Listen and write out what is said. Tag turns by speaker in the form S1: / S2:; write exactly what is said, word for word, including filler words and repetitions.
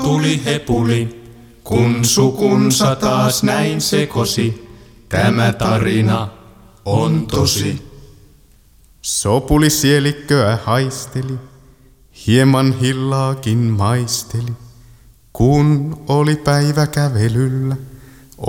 S1: Tuli hepuli, kun sukunsa taas näin sekosi. Tämä tarina on tosi.
S2: Sopuli sielikköä haisteli, hieman hillaakin maisteli, kun oli päivä kävelyllä.